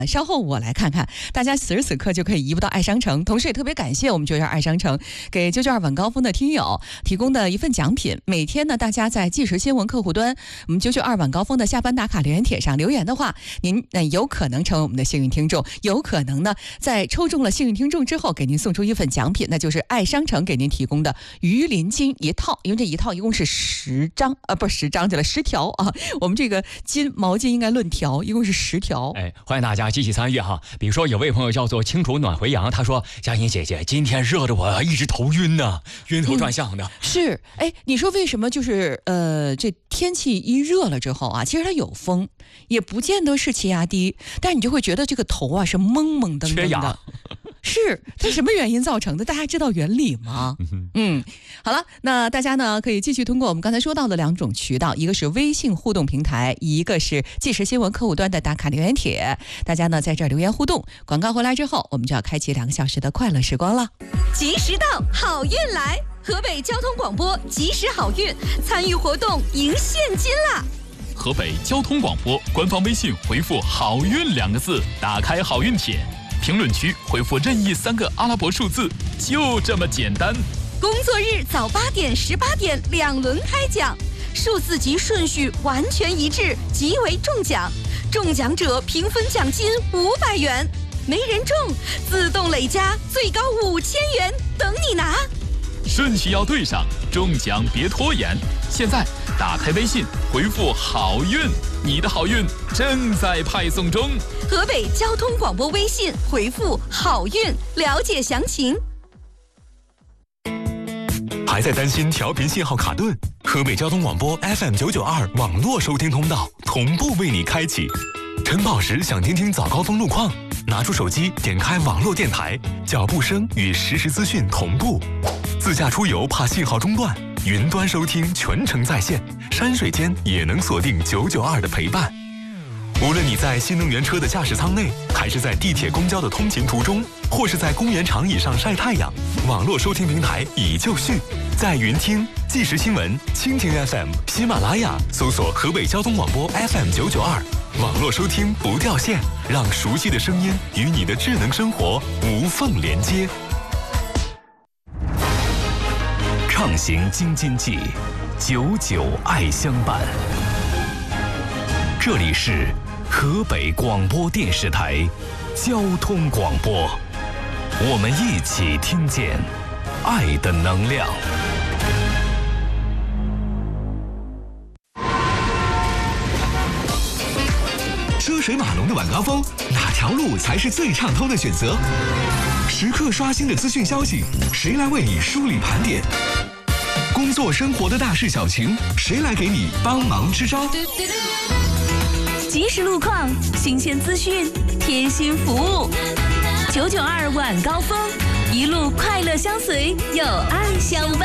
稍后我来看看，大家此时此刻就可以移步到爱商城。同时也特别感谢我们992爱商城给992晚高峰的听友提供的一份奖品。每天呢，大家在即时新闻客户端我们992晚高峰的下班打卡留言帖上留言的话，您有可能成为我们的幸运听众，有可能呢在抽中了幸运听众之后给您送出一份奖品，那就是爱商城给您提供的鱼鳞巾一套。因为这一套一共是10张不是10张去了10条啊，我们这个毛巾应该论条，一共是10条。 欢迎大家积极参与哈。比如说有位朋友叫做清楚暖回阳，他说佳音姐姐今天热得我一直头晕呢，晕头转向的。 是，你说为什么就是这天气一热了之后啊，其实它有风，也不见得是气压低，但是你就会觉得这个头啊是懵懵登登的。 缺氧。 是它什么原因造成的？大家知道原理吗？好了，那大家呢可以继续通过我们刚才说到的2种渠道，一个是微信互动平台，一个是即时新闻客户端的打卡留言帖。大家呢在这儿留言互动，广告回来之后，我们就要开启2个小时的快乐时光了。 及时到，好运来！河北交通广播及时好运，参与活动赢现金啦！ 河北交通广播官方微信回复好运2个字，打开好运帖，评论区回复任意3个阿拉伯数字，就这么简单。 工作日早8点、18点2轮开奖，数字及顺序完全一致，即为中奖。中奖者平分奖金500元，没人中自动累加最高5000元，等你拿。 顺序要对上，中奖别拖延。现在打开微信回复好运，你的好运正在派送中。 河北交通广播微信回复好运，了解详情。 还在担心调频信号卡顿？河北交通广播 FM992 网络收听通道同步为你开启。晨跑时想听听早高峰路况，拿出手机点开网络电台，脚步声与实时资讯同步。自驾出游怕信号中断，云端收听全程在线，山水间也能锁定992的陪伴。无论你在新能源车的驾驶舱内，还是在地铁公交的通勤途中，或是在公园长椅上晒太阳，网络收听平台已就绪。在云听、即时新闻、蜻蜓 FM、喜马拉雅搜索河北交通广播 FM992，网络收听不掉线，让熟悉的声音与你的智能生活无缝连接。 畅行京津冀，99爱相伴。这里是河北广播电视台交通广播，我们一起听见爱的能量。 车水马龙的晚高峰，哪条路才是最畅通的选择？时刻刷新的资讯消息，谁来为你梳理盘点？工作生活的大事小情，谁来给你帮忙支招？ 即时路况、新鲜资讯、贴心服务，992晚高峰，一路快乐相随，有爱相伴。